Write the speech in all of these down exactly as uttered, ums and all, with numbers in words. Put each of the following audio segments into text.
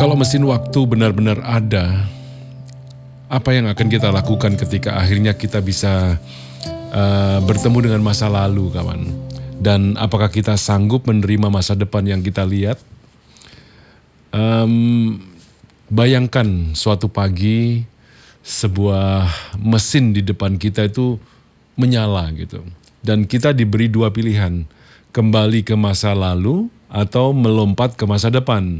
Kalau mesin waktu benar-benar ada, apa yang akan kita lakukan ketika akhirnya kita bisa uh, bertemu dengan masa lalu, kawan? Dan apakah kita sanggup menerima masa depan yang kita lihat? Um, bayangkan suatu pagi sebuah mesin di depan kita itu menyala gitu. Dan kita diberi dua pilihan, kembali ke masa lalu atau melompat ke masa depan.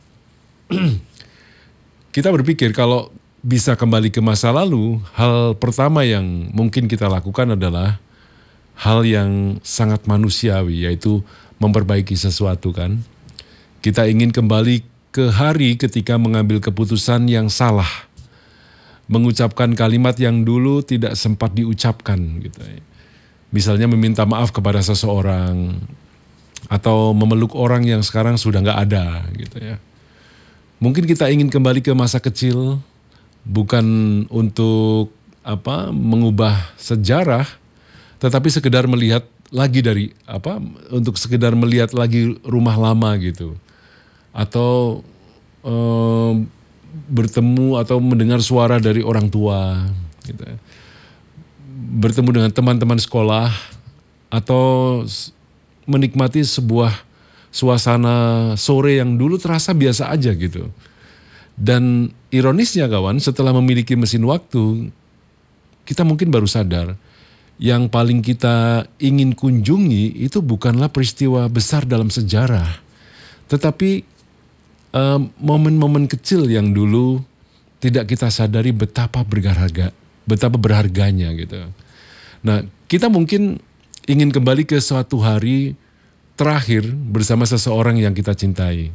Kita berpikir kalau bisa kembali ke masa lalu, hal pertama yang mungkin kita lakukan adalah hal yang sangat manusiawi, yaitu memperbaiki sesuatu kan. Kita ingin kembali ke hari ketika mengambil keputusan yang salah, mengucapkan kalimat yang dulu tidak sempat diucapkan gitu. Misalnya meminta maaf kepada seseorang, atau memeluk orang yang sekarang sudah nggak ada gitu ya. Mungkin kita ingin kembali ke masa kecil, bukan untuk apa mengubah sejarah, tetapi sekedar melihat lagi dari apa untuk sekedar melihat lagi rumah lama gitu, atau eh, bertemu atau mendengar suara dari orang tua, gitu. Bertemu dengan teman-teman sekolah, atau menikmati sebuah suasana sore yang dulu terasa biasa aja gitu. Dan ironisnya kawan, setelah memiliki mesin waktu, kita mungkin baru sadar yang paling kita ingin kunjungi itu bukanlah peristiwa besar dalam sejarah, tetapi um, momen-momen kecil yang dulu tidak kita sadari betapa berharga, betapa berharganya gitu. Nah, kita mungkin ingin kembali ke suatu hari terakhir bersama seseorang yang kita cintai.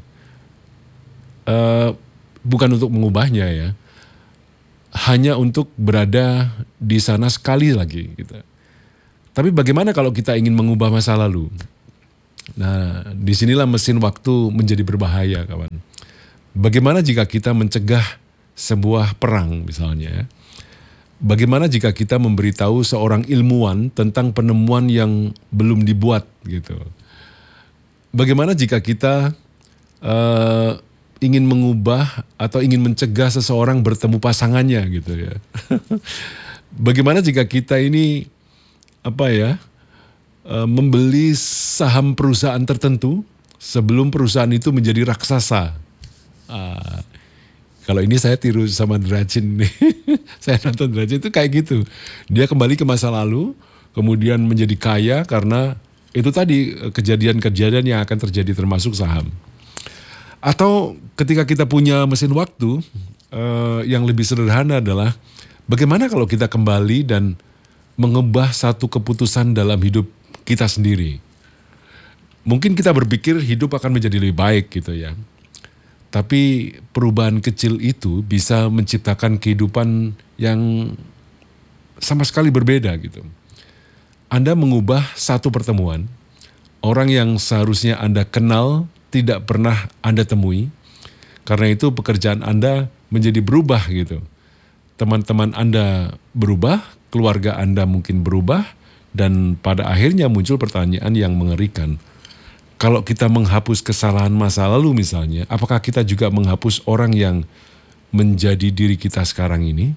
Uh, bukan untuk mengubahnya ya, hanya untuk berada di sana sekali lagi gitu. Tapi bagaimana kalau kita ingin mengubah masa lalu? Nah, disinilah mesin waktu menjadi berbahaya, kawan. Bagaimana jika kita mencegah sebuah perang misalnya? Bagaimana jika kita memberitahu seorang ilmuwan tentang penemuan yang belum dibuat gitu? Bagaimana jika kita uh, ingin mengubah atau ingin mencegah seseorang bertemu pasangannya gitu ya? Bagaimana jika kita ini apa ya uh, membeli saham perusahaan tertentu sebelum perusahaan itu menjadi raksasa? Uh, kalau ini saya tiru sama Dracin nih, saya nonton Dracin itu kayak gitu. Dia kembali ke masa lalu, kemudian menjadi kaya karena itu tadi kejadian-kejadian yang akan terjadi termasuk saham. Atau ketika kita punya mesin waktu, eh, yang lebih sederhana adalah bagaimana kalau kita kembali dan mengubah satu keputusan dalam hidup kita sendiri. Mungkin kita berpikir hidup akan menjadi lebih baik gitu ya. Tapi perubahan kecil itu bisa menciptakan kehidupan yang sama sekali berbeda gitu. Anda mengubah satu pertemuan, orang yang seharusnya Anda kenal tidak pernah Anda temui, karena itu pekerjaan Anda menjadi berubah gitu. Teman-teman Anda berubah, keluarga Anda mungkin berubah, dan pada akhirnya muncul pertanyaan yang mengerikan. Kalau kita menghapus kesalahan masa lalu misalnya, apakah kita juga menghapus orang yang menjadi diri kita sekarang ini?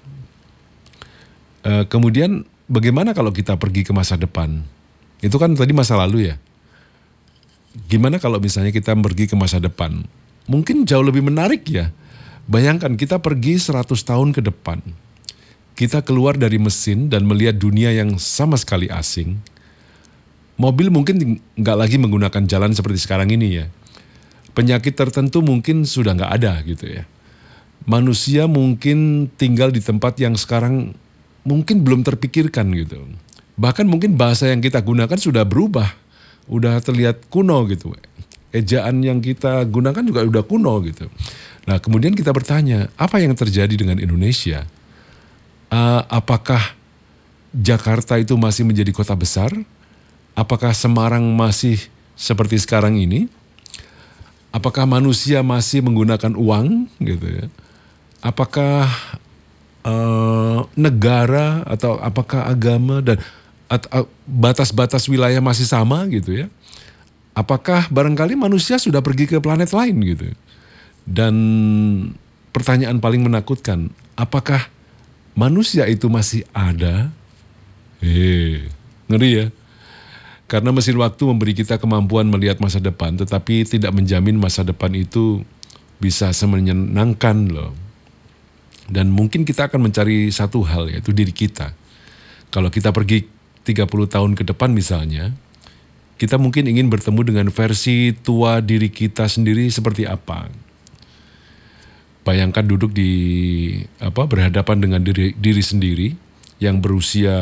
Uh, kemudian bagaimana kalau kita pergi ke masa depan? Itu kan tadi masa lalu ya. Gimana kalau misalnya kita pergi ke masa depan? Mungkin jauh lebih menarik ya. Bayangkan kita pergi seratus tahun ke depan. Kita keluar dari mesin dan melihat dunia yang sama sekali asing. Mobil mungkin nggak lagi menggunakan jalan seperti sekarang ini ya. Penyakit tertentu mungkin sudah nggak ada gitu ya. Manusia mungkin tinggal di tempat yang sekarang mungkin belum terpikirkan gitu. Bahkan mungkin bahasa yang kita gunakan sudah berubah. Udah terlihat kuno gitu. Ejaan yang kita gunakan juga udah kuno gitu. Nah kemudian kita bertanya, apa yang terjadi dengan Indonesia? Uh, apakah Jakarta itu masih menjadi kota besar? Apakah Semarang masih seperti sekarang ini? Apakah manusia masih menggunakan uang gitu ya? Apakah uh, negara atau apakah agama dan at, batas-batas wilayah masih sama gitu ya? Apakah barangkali manusia sudah pergi ke planet lain gitu? Dan pertanyaan paling menakutkan, apakah manusia itu masih ada? Eh, ngeri ya. Karena mesin waktu memberi kita kemampuan melihat masa depan, tetapi tidak menjamin masa depan itu bisa semenyenangkan loh. Dan mungkin kita akan mencari satu hal, yaitu diri kita. Kalau kita pergi tiga puluh tahun ke depan misalnya, kita mungkin ingin bertemu dengan versi tua diri kita sendiri seperti apa. Bayangkan duduk di apa berhadapan dengan diri, diri sendiri yang berusia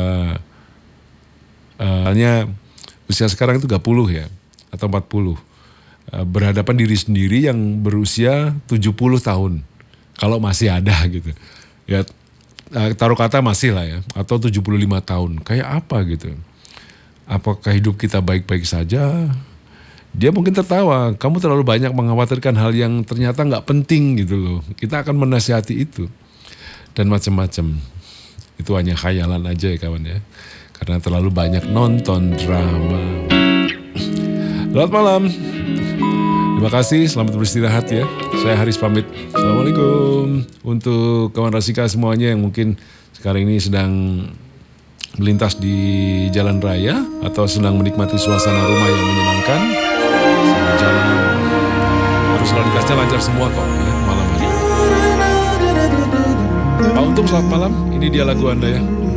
uh, hanya usia sekarang itu tiga puluh ya atau empat puluh. Uh, berhadapan diri sendiri yang berusia tujuh puluh tahun. Kalau masih ada gitu. Ya uh, taruh kata masih lah ya atau tujuh puluh lima tahun. Kayak apa gitu. Apakah hidup kita baik-baik saja? Dia mungkin tertawa, kamu terlalu banyak mengkhawatirkan hal yang ternyata nggak penting gitu loh. Kita akan menasihati itu. Dan macam-macam. Itu hanya khayalan aja ya kawan ya. Karena terlalu banyak nonton drama. Selamat malam. Terima kasih, selamat beristirahat ya. Saya Haris pamit. Assalamualaikum. Untuk kawan Rasika semuanya yang mungkin sekarang ini sedang melintas di jalan raya atau sedang menikmati suasana rumah yang menyenangkan. Jalan harus lalu lintasnya lancar semua kok ya, malam hari. Pak Untung selamat malam, ini dia lagu Anda ya.